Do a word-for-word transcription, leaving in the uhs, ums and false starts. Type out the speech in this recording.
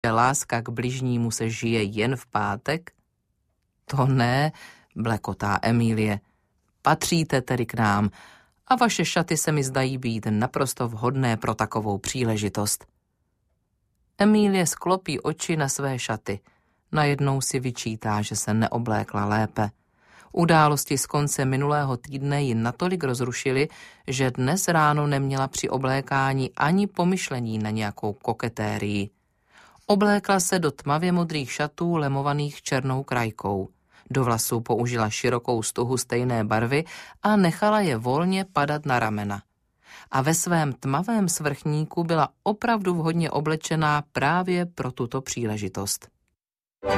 že láska k bližnímu se žije jen v pátek? To ne, blekotá Emilie. Patříte tedy k nám a vaše šaty se mi zdají být naprosto vhodné pro takovou příležitost. Emilie sklopí oči na své šaty. Najednou si vyčítá, že se neoblékla lépe. Události z konce minulého týdne ji natolik rozrušily, že dnes ráno neměla při oblékání ani pomyšlení na nějakou koketérii. Oblékla se do tmavě modrých šatů lemovaných černou krajkou. Do vlasů použila širokou stuhu stejné barvy a nechala je volně padat na ramena. A ve svém tmavém svrchníku byla opravdu vhodně oblečená právě pro tuto příležitost.